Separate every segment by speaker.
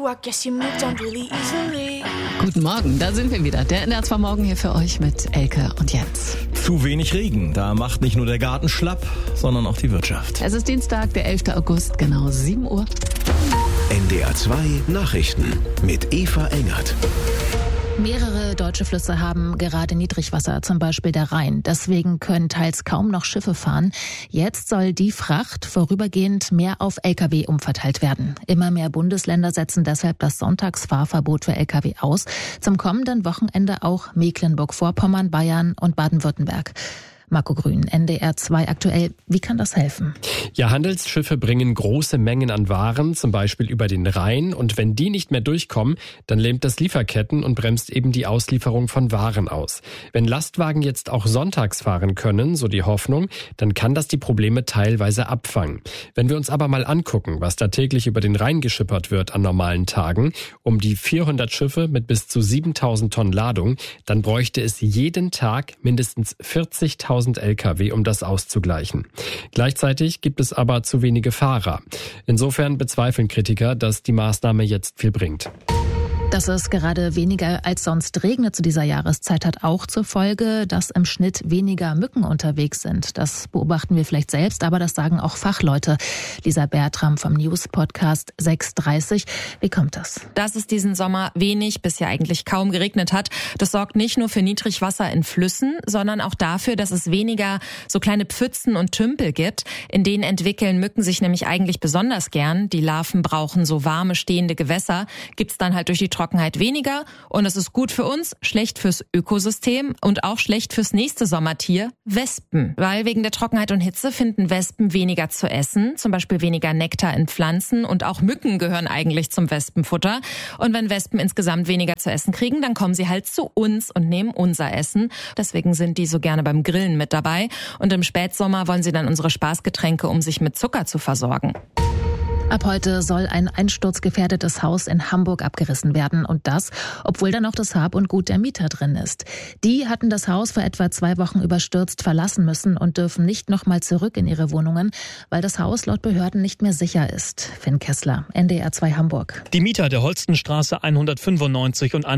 Speaker 1: I guess you moved on really easily.
Speaker 2: Guten Morgen, da sind wir wieder. Der NDR 2 Morgen hier für euch mit Elke und Jens.
Speaker 3: Zu wenig Regen, da macht nicht nur der Garten schlapp, sondern auch die Wirtschaft.
Speaker 2: Es ist Dienstag, der 11. August, genau 7 Uhr.
Speaker 4: NDR 2 Nachrichten mit Eva Engert.
Speaker 5: Mehrere deutsche Flüsse haben gerade Niedrigwasser, zum Beispiel der Rhein. Deswegen können teils kaum noch Schiffe fahren. Jetzt soll die Fracht vorübergehend mehr auf Lkw umverteilt werden. Immer mehr Bundesländer setzen deshalb das Sonntagsfahrverbot für Lkw aus. Zum kommenden Wochenende auch Mecklenburg-Vorpommern, Bayern und Baden-Württemberg. Marco Grün, NDR 2 aktuell. Wie kann das helfen?
Speaker 6: Ja, Handelsschiffe bringen große Mengen an Waren, zum Beispiel über den Rhein. Und wenn die nicht mehr durchkommen, dann lähmt das Lieferketten und bremst eben die Auslieferung von Waren aus. Wenn Lastwagen jetzt auch sonntags fahren können, so die Hoffnung, dann kann das die Probleme teilweise abfangen. Wenn wir uns aber mal angucken, was da täglich über den Rhein geschippert wird an normalen Tagen, um die 400 Schiffe mit bis zu 7.000 Tonnen Ladung, dann bräuchte es jeden Tag mindestens 40.000 Lkw, um das auszugleichen. Gleichzeitig gibt es aber zu wenige Fahrer. Insofern bezweifeln Kritiker, dass die Maßnahme jetzt viel bringt.
Speaker 5: Dass es gerade weniger als sonst regnet zu dieser Jahreszeit, hat auch zur Folge, dass im Schnitt weniger Mücken unterwegs sind. Das beobachten wir vielleicht selbst, aber das sagen auch Fachleute. Lisa Bertram vom News-Podcast 6.30. Wie kommt das?
Speaker 7: Dass es diesen Sommer wenig bis ja eigentlich kaum geregnet hat, das sorgt nicht nur für Niedrigwasser in Flüssen, sondern auch dafür, dass es weniger so kleine Pfützen und Tümpel gibt. In denen entwickeln Mücken sich nämlich eigentlich besonders gern. Die Larven brauchen so warme, stehende Gewässer. Gibt's dann halt durch die Trockenheit weniger und es ist gut für uns, schlecht fürs Ökosystem und auch schlecht fürs nächste Sommertier, Wespen. Weil wegen der Trockenheit und Hitze finden Wespen weniger zu essen, zum Beispiel weniger Nektar in Pflanzen und auch Mücken gehören eigentlich zum Wespenfutter. Und wenn Wespen insgesamt weniger zu essen kriegen, dann kommen sie halt zu uns und nehmen unser Essen. Deswegen sind die so gerne beim Grillen mit dabei und im Spätsommer wollen sie dann unsere Spaßgetränke, um sich mit Zucker zu versorgen.
Speaker 5: Ab heute soll ein einsturzgefährdetes Haus in Hamburg abgerissen werden. Und das, obwohl da noch das Hab und Gut der Mieter drin ist. Die hatten das Haus vor etwa 2 Wochen überstürzt verlassen müssen und dürfen nicht nochmal zurück in ihre Wohnungen, weil das Haus laut Behörden nicht mehr sicher ist. Finn Kessler, NDR 2 Hamburg.
Speaker 8: Die Mieter der Holstenstraße 195 und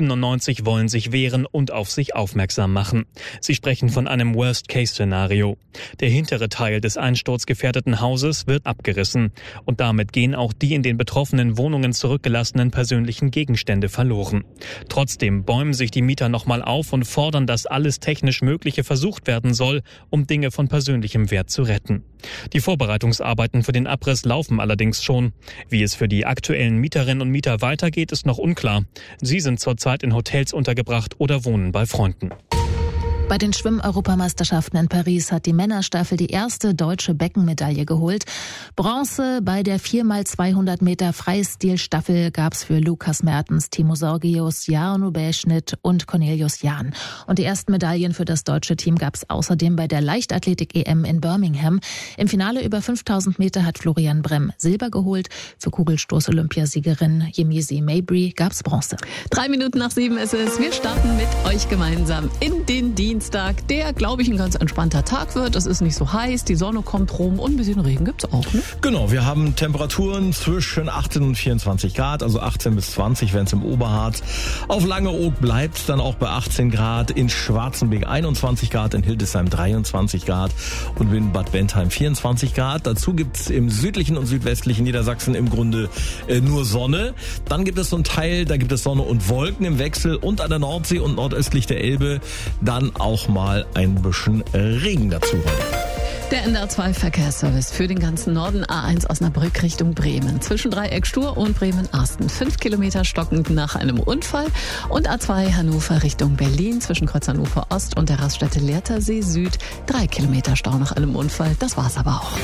Speaker 8: 197 wollen sich wehren und auf sich aufmerksam machen. Sie sprechen von einem Worst-Case-Szenario. Der hintere Teil des einsturzgefährdeten Hauses wird abgerissen. Und damit gehen auch die in den betroffenen Wohnungen zurückgelassenen persönlichen Gegenstände verloren. Trotzdem bäumen sich die Mieter nochmal auf und fordern, dass alles technisch Mögliche versucht werden soll, um Dinge von persönlichem Wert zu retten. Die Vorbereitungsarbeiten für den Abriss laufen allerdings schon. Wie es für die aktuellen Mieterinnen und Mieter weitergeht, ist noch unklar. Sie sind zurzeit in Hotels untergebracht oder wohnen bei Freunden.
Speaker 5: Bei den Schwimm-Europameisterschaften in Paris hat die Männerstaffel die erste deutsche Beckenmedaille geholt. Bronze bei der 4x200 Meter Freistilstaffel gab's für Lukas Mertens, Timo Sorgius, Jarno Bäschnitt und Cornelius Jahn. Und die ersten Medaillen für das deutsche Team gab's außerdem bei der Leichtathletik-EM in Birmingham. Im Finale über 5000 Meter hat Florian Bremm Silber geholt. Für Kugelstoß-Olympiasiegerin Yemisi Mabry gab's Bronze.
Speaker 2: 3 Minuten nach 7 ist es. Wir starten mit euch gemeinsam in den Dienstag, der, glaube ich, ein ganz entspannter Tag wird. Es ist nicht so heiß, die Sonne kommt rum und ein bisschen Regen gibt's auch, ne?
Speaker 3: Genau, wir haben Temperaturen zwischen 18 und 24 Grad, also 18 bis 20, wenn es im Oberharz. Auf Langeoog bleibt dann auch bei 18 Grad, in Schwarzenberg 21 Grad, in Hildesheim 23 Grad und in Bad Bentheim 24 Grad. Dazu gibt's im südlichen und südwestlichen Niedersachsen im Grunde nur Sonne. Dann gibt es so einen Teil, da gibt es Sonne und Wolken im Wechsel und an der Nordsee und nordöstlich der Elbe dann auch mal ein bisschen Regen dazu.
Speaker 2: Der NDR 2 Verkehrsservice für den ganzen Norden, A1 Osnabrück Richtung Bremen. Zwischen Dreieck Stur und Bremen-Asten. 5 Kilometer stockend nach einem Unfall. Und A2 Hannover Richtung Berlin. Zwischen Kreuz Hannover Ost und der Raststätte Lehrter-See Süd. 3 Kilometer Stau nach einem Unfall. Das war's aber auch.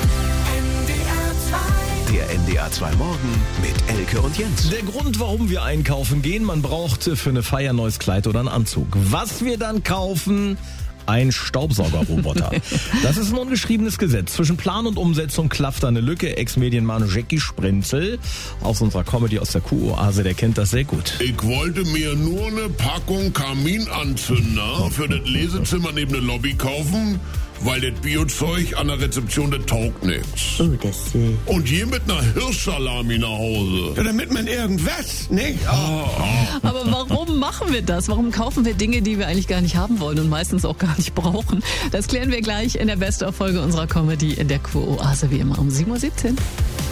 Speaker 4: Der NDR 2 Morgen mit Elke und Jens.
Speaker 3: Der Grund, warum wir einkaufen gehen, man braucht für eine Feier ein neues Kleid oder einen Anzug. Was wir dann kaufen? Ein Staubsaugerroboter. Das ist ein ungeschriebenes Gesetz. Zwischen Plan und Umsetzung klafft da eine Lücke. Ex-Medienmann Jackie Sprenzel aus unserer Comedy aus der Kuh-Oase, der kennt das sehr gut.
Speaker 9: Ich wollte mir nur eine Packung Kaminanzünder für das Lesezimmer neben der Lobby kaufen. weil das Biozeug an der Rezeption, das taugt nichts.
Speaker 10: Oh, das...
Speaker 9: Und hier mit einer Hirschsalami nach Hause.
Speaker 10: Ja, damit man irgendwas, ne?
Speaker 2: Aber warum machen wir das? Warum kaufen wir Dinge, die wir eigentlich gar nicht haben wollen und meistens auch gar nicht brauchen? Das klären wir gleich in der Best-of-Folge unserer Comedy in der Kuroase, wie immer um 7:17 Uhr.